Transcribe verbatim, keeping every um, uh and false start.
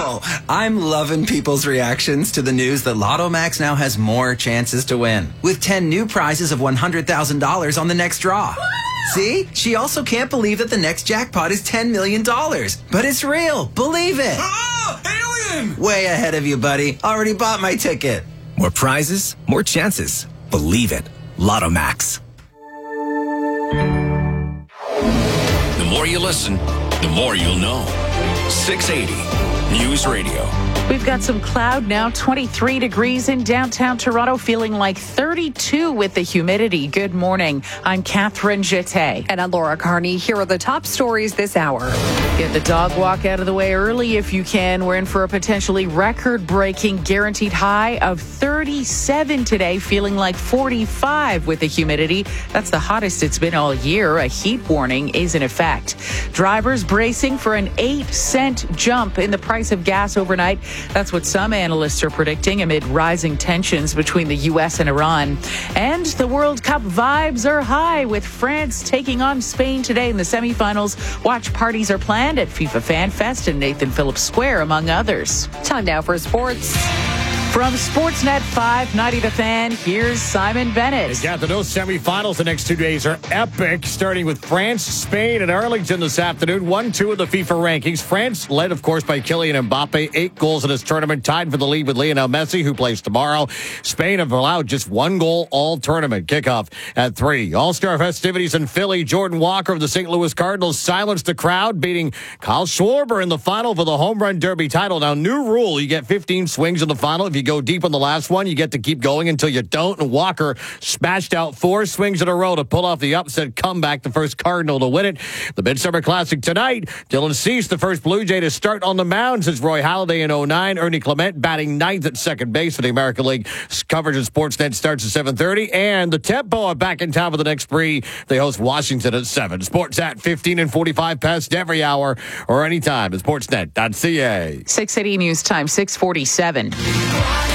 Oh, I'm loving people's reactions to the news that Lotto Max now has more chances to win, with ten new prizes of one hundred thousand dollars on the next draw. See? She also can't believe that the next jackpot is ten million dollars. But it's real. Believe it. Oh, alien! Way ahead of you, buddy. Already bought my ticket. More prizes, more chances. Believe it. Lotto Max. The more you listen, the more you'll know. six eighty News Radio. We've got some cloud now, twenty-three degrees in downtown Toronto, feeling like thirty-two with the humidity. Good morning. I'm Catherine Jeté. And I'm Laura Carney. Here are the top stories this hour. Get the dog walk out of the way early if you can. We're in for a potentially record-breaking guaranteed high of thirty-seven today, feeling like forty-five with the humidity. That's the hottest it's been all year. A heat warning is in effect. Drivers bracing for an eight cent jump in the price of gas overnight. That's what some analysts are predicting amid rising tensions between the U S and Iran. And the World Cup vibes are high with France taking on Spain today in the semifinals. Watch parties are planned at FIFA Fan Fest and Nathan Phillips Square, among others. Time now for sports. From Sportsnet five ninety The Fan, here's Simon Bennett. Yeah, those semifinals the next two days are epic, starting with France, Spain, and Arlington this afternoon. one two of the FIFA rankings. France led, of course, by Kylian Mbappe. Eight goals in this tournament, tied for the lead with Lionel Messi, who plays tomorrow. Spain have allowed just one goal all tournament. Kickoff at three. All-star festivities in Philly. Jordan Walker of the Saint Louis Cardinals silenced the crowd, beating Kyle Schwarber in the final for the home run derby title. Now, new rule, you get fifteen swings in the final. If you go deep on the last one, you get to keep going until you don't. And Walker smashed out four swings in a row to pull off the upset comeback, the first Cardinal to win it. The Midsummer Classic tonight. Dylan Cease, the first Blue Jay to start on the mound since Roy Halladay in oh nine. Ernie Clement batting ninth at second base for the American League. Coverage of Sportsnet starts at seven thirty. And the Tempo are back in town for the next spree. They host Washington at seven. Sports at fifteen and forty-five past every hour or anytime at sportsnet dot c a. six eighty News Time, six forty-seven.